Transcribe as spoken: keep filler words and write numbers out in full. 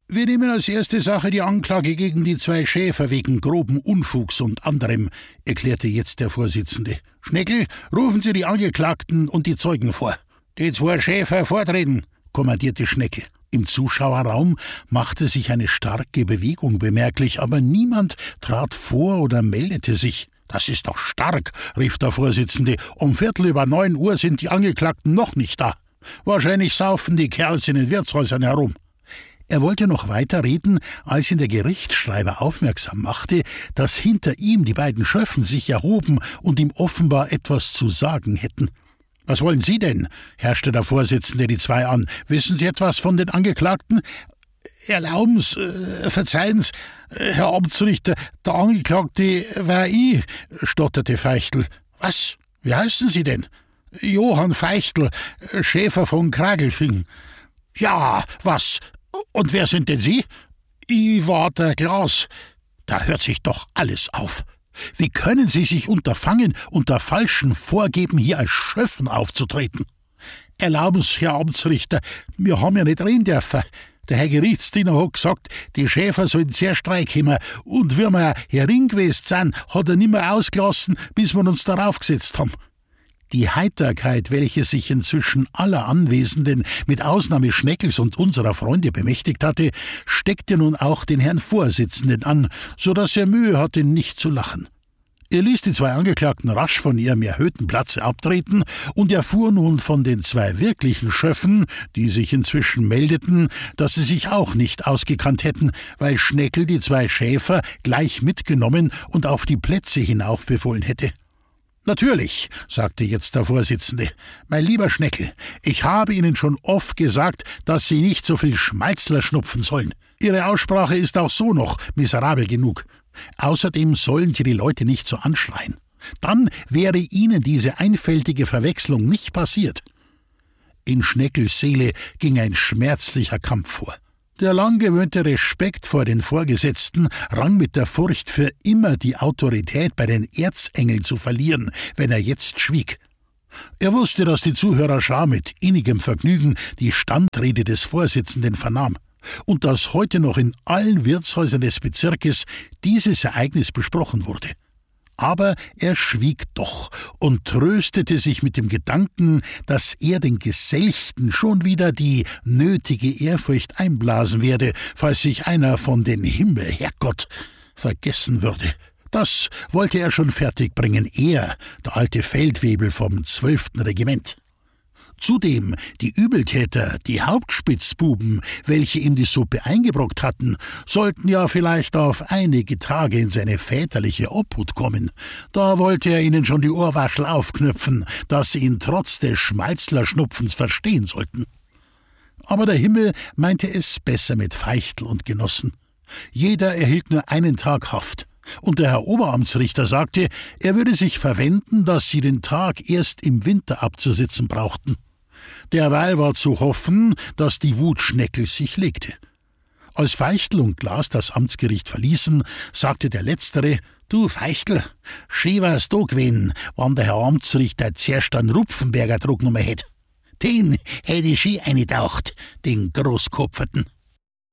Wir nehmen als erste Sache die Anklage gegen die zwei Schäfer wegen groben Unfugs und anderem, erklärte jetzt der Vorsitzende. Schneckel, rufen Sie die Angeklagten und die Zeugen vor. Die zwei Schäfer vortreten, kommandierte Schneckel. Im Zuschauerraum machte sich eine starke Bewegung bemerklich, aber niemand trat vor oder meldete sich. »Das ist doch stark«, rief der Vorsitzende. »Um Viertel über neun Uhr sind die Angeklagten noch nicht da. Wahrscheinlich saufen die Kerls in den Wirtshäusern herum.« Er wollte noch weiter reden, als ihn der Gerichtsschreiber aufmerksam machte, dass hinter ihm die beiden Schöffen sich erhoben und ihm offenbar etwas zu sagen hätten. »Was wollen Sie denn?« herrschte der Vorsitzende die zwei an. »Wissen Sie etwas von den Angeklagten?« »Erlauben's, äh, verzeihen's, äh, Herr Amtsrichter, der Angeklagte war ich«, stotterte Feichtel. »Was? Wie heißen Sie denn?« »Johann Feichtel, Schäfer von Kragelfing.« »Ja, was? Und wer sind denn Sie?« »Ich war der Glas.« »Da hört sich doch alles auf. Wie können Sie sich unterfangen, unter falschen Vorgeben hier als Schöffen aufzutreten?« »Erlauben's, Herr Amtsrichter, wir haben ja nicht reden dürfen. Der Herr Gerichtsdiener hat gesagt, die Schäfer sollen sehr Streik kommen, und wie wir herin gewesen sind, hat er nimmer ausgelassen, bis wir uns darauf gesetzt haben.« Die Heiterkeit, welche sich inzwischen aller Anwesenden mit Ausnahme Schneckels und unserer Freunde bemächtigt hatte, steckte nun auch den Herrn Vorsitzenden an, so dass er Mühe hatte, nicht zu lachen. Er ließ die zwei Angeklagten rasch von ihrem erhöhten Platze abtreten und erfuhr nun von den zwei wirklichen Schöffen, die sich inzwischen meldeten, dass sie sich auch nicht ausgekannt hätten, weil Schneckel die zwei Schäfer gleich mitgenommen und auf die Plätze hinaufbefohlen hätte. »Natürlich«, sagte jetzt der Vorsitzende, »mein lieber Schneckel, ich habe Ihnen schon oft gesagt, dass Sie nicht so viel Schmalzler schnupfen sollen. Ihre Aussprache ist auch so noch miserabel genug. Außerdem sollen Sie die Leute nicht so anschreien. Dann wäre Ihnen diese einfältige Verwechslung nicht passiert.« In Schneckels Seele ging ein schmerzlicher Kampf vor. Der lang gewöhnte Respekt vor den Vorgesetzten rang mit der Furcht, für immer die Autorität bei den Erzengeln zu verlieren, wenn er jetzt schwieg. Er wusste, dass die Zuhörerschar mit innigem Vergnügen die Standrede des Vorsitzenden vernahm und dass heute noch in allen Wirtshäusern des Bezirkes dieses Ereignis besprochen wurde. Aber er schwieg doch und tröstete sich mit dem Gedanken, dass er den Geselchten schon wieder die nötige Ehrfurcht einblasen werde, falls sich einer von den Himmel, Herrgott, vergessen würde. Das wollte er schon fertigbringen, er, der alte Feldwebel vom zwölften Regiment. Zudem die Übeltäter, die Hauptspitzbuben, welche ihm die Suppe eingebrockt hatten, sollten ja vielleicht auf einige Tage in seine väterliche Obhut kommen. Da wollte er ihnen schon die Ohrwaschel aufknöpfen, dass sie ihn trotz des Schmalzlerschnupfens verstehen sollten. Aber der Himmel meinte es besser mit Feichtel und Genossen. Jeder erhielt nur einen Tag Haft. Und der Herr Oberamtsrichter sagte, er würde sich verwenden, dass sie den Tag erst im Winter abzusitzen brauchten. Derweil war zu hoffen, dass die Wut Schneckels sich legte. Als Feichtel und Glas das Amtsgericht verließen, sagte der Letztere, »Du Feichtel, schön war's da gewesen, wann der Herr Amtsrichter zuerst einen Rupfenberger Drucknummer hätt. Den hätt ich schön eingetaucht, den Großkopferten.«